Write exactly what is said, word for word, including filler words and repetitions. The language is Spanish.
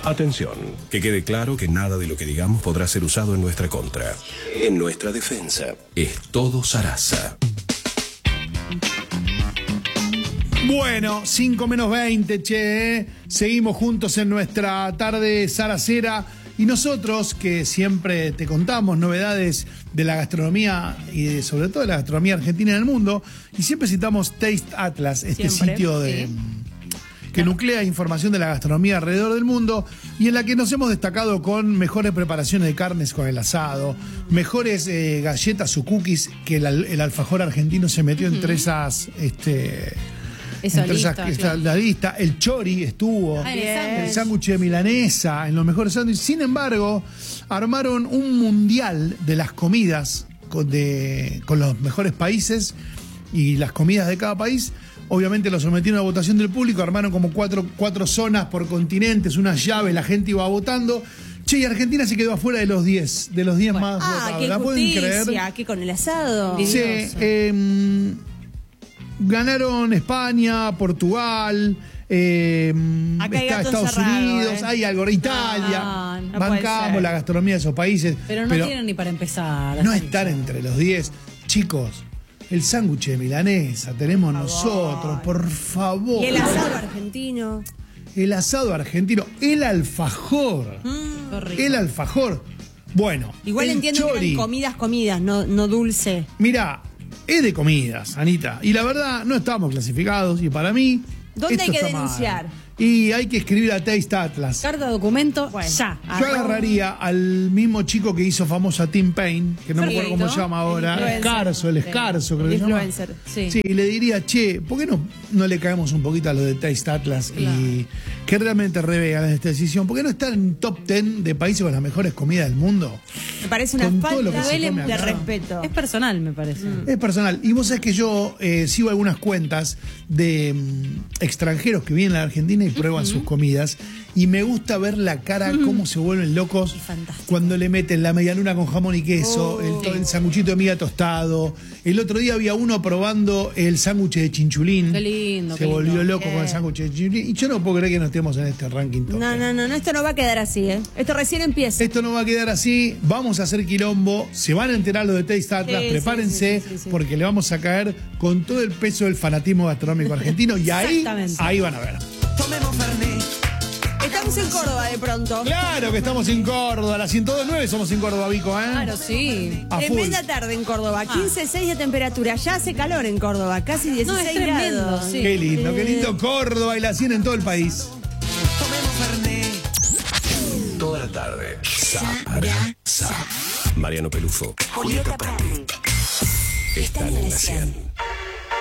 Atención, que quede claro que nada de lo que digamos podrá ser usado en nuestra contra. En nuestra defensa, es todo Sarasa. Bueno, cinco menos veinte, che, ¿eh? Seguimos juntos en nuestra tarde saracera. Y nosotros, que siempre te contamos novedades de la gastronomía y de, sobre todo de la gastronomía argentina en el mundo, y siempre citamos Taste Atlas, este siempre, sitio de... sí. que nuclea información de la gastronomía alrededor del mundo y en la que nos hemos destacado con mejores preparaciones de carnes con el asado, mejores eh, galletas o cookies, que el, el alfajor argentino se metió uh-huh. entre esas... Este, Eso entre listo, esas, claro. la lista, el chori estuvo, Ay, el sándwich de milanesa, en los mejores sándwiches. Sin embargo, armaron un mundial de las comidas con, de, con los mejores países y las comidas de cada país. Obviamente lo sometieron a votación del público, armaron como cuatro, cuatro zonas por continentes, unas llaves, la gente iba votando. Che, y Argentina se quedó afuera de los diez, de los diez bueno. más ah, votados. qué ¿La pueden justicia, creer? que con el asado. Sí, eh, ganaron España, Portugal, eh, Acá hay está gato Estados encerrado, Unidos, eh. hay algo, Italia. No, no bancamos la gastronomía de esos países. Pero no tienen ni para empezar. No estar entre los diez. Chicos, el sándwich de milanesa tenemos por nosotros, por favor. Y el asado argentino. El asado argentino, el alfajor. Mm, el alfajor. Bueno, igual el entiendo chori, que eran comidas, comidas, no, no dulce. Mirá, es de comidas, Anita. Y la verdad, no estábamos clasificados. Y para mí. ¿Dónde esto hay que está denunciar? mal. Y hay que escribir a Taste Atlas. Carta documento, bueno, ya. Yo agarraría al mismo chico que hizo famosa Tim Payne, que no me acuerdo cómo se llama ahora. El Escarzo, el Escarzo, creo que se llama. Influencer. Sí. Sí, y le diría, che, ¿por qué no, no le caemos un poquito a lo de Taste Atlas Claro. y que realmente revean esta decisión? ¿Por qué no estar en top diez de países con las mejores comidas del mundo? Me parece una Con todo lo falta que se come de acá. respeto. Es personal, me parece. Mm. Es personal. Y vos sabés que yo eh, sigo algunas cuentas de mm, extranjeros que vienen a la Argentina y prueban sus comidas. Y me gusta ver la cara, Mm. cómo se vuelven locos Fantástico. cuando le meten la medialuna con jamón y queso, Oh. el, el sanguchito de miga tostado. El otro día había uno probando el sándwich de chinchulín. Qué lindo, Se qué volvió lindo. loco con el sándwich de chinchulín. Y yo no puedo creer que no estemos en este ranking top No, diez. no, no, no, esto no va a quedar así, ¿eh? Esto recién empieza. Esto no va a quedar así, vamos a hacer quilombo, se van a enterar los de Taste Atlas, Sí, prepárense, sí, sí, sí, sí. porque le vamos a caer con todo el peso del fanatismo gastronómico argentino y ahí, Exactamente. ahí van a ver. Estamos en Córdoba de pronto. Claro que estamos en Córdoba, a las ciento dos punto nueve somos en Córdoba, Vico, ¿eh? Claro, sí. A full. Tremenda tarde en Córdoba, quince punto seis de temperatura, ya hace calor en Córdoba, casi No, dieciséis es tremendo, grados. sí. Qué lindo, qué lindo Córdoba y la cien en todo el país. Toda la tarde. Sarasa. Mariano Pelufo. Julieta Perry. Están en la cien.